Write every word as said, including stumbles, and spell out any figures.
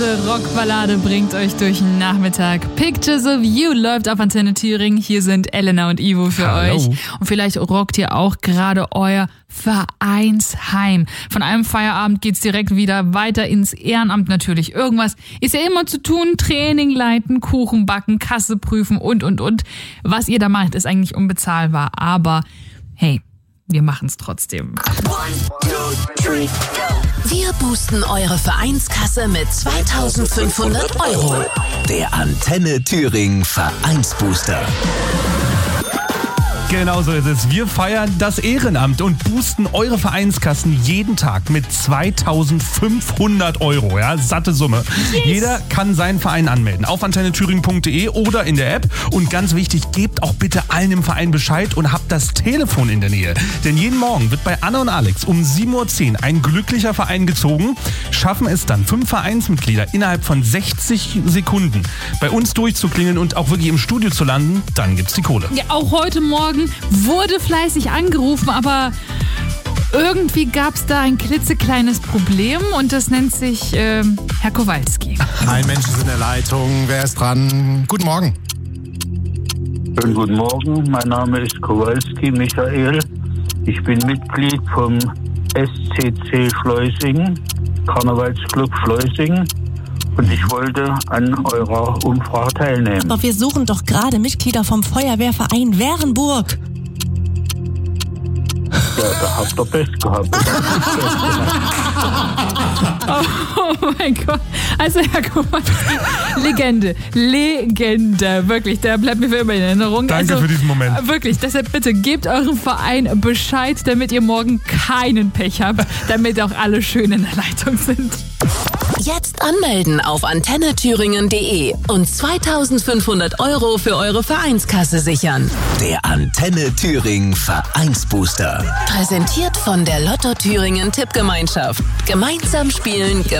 Diese Rockballade bringt euch durch den Nachmittag. Pictures of You läuft auf Antenne Thüringen. Hier sind Elena und Ivo für Hallo. euch. Und vielleicht rockt ihr auch gerade euer Vereinsheim. Von einem Feierabend geht's direkt wieder weiter ins Ehrenamt natürlich. Irgendwas ist ja immer zu tun. Training leiten, Kuchen backen, Kasse prüfen und, und, und. Was ihr da macht, ist eigentlich unbezahlbar. Aber hey, wir machen's trotzdem. Wir boosten eure Vereinskasse mit zweitausendfünfhundert Euro. Der Antenne Thüringen Vereinsbooster. Genau so ist es. Wir feiern das Ehrenamt und boosten eure Vereinskassen jeden Tag mit zweitausendfünfhundert Euro. Ja, satte Summe. Yes. Jeder kann seinen Verein anmelden. Auf antenne thüringen punkt de oder in der App. Und ganz wichtig, gebt auch bitte allen im Verein Bescheid und habt das Telefon in der Nähe. Denn jeden Morgen wird bei Anna und Alex um sieben Uhr zehn ein glücklicher Verein gezogen. Schaffen es dann fünf Vereinsmitglieder innerhalb von sechzig Sekunden bei uns durchzuklingeln und auch wirklich im Studio zu landen, dann gibt's die Kohle. Ja, auch heute Morgen wurde fleißig angerufen, aber irgendwie gab es da ein klitzekleines Problem und das nennt sich äh, Herr Kowalski. Ein Mensch ist in der Leitung. Wer ist dran? Guten Morgen. Schönen guten Morgen. Mein Name ist Kowalski Michael. Ich bin Mitglied vom S C C Schleusingen, Karnevalsclub Schleusingen. Und ich wollte an eurer Umfrage teilnehmen. Aber wir suchen doch gerade Mitglieder vom Feuerwehrverein Währenburg. Ja, da habt ihr Pech gehabt. Oh mein Gott. Also Herr Kowalski, Legende, Legende, wirklich, der bleibt mir für immer in Erinnerung. Danke also, für diesen Moment. Wirklich, deshalb bitte gebt eurem Verein Bescheid, damit ihr morgen keinen Pech habt, damit auch alle schön in der Leitung sind. Jetzt anmelden auf antenne thüringen punkt de und zweitausendfünfhundert Euro für eure Vereinskasse sichern. Der Antenne Thüringen Vereinsbooster. Präsentiert von der Lotto Thüringen Tippgemeinschaft. Gemeinsam spielen, gemeinsam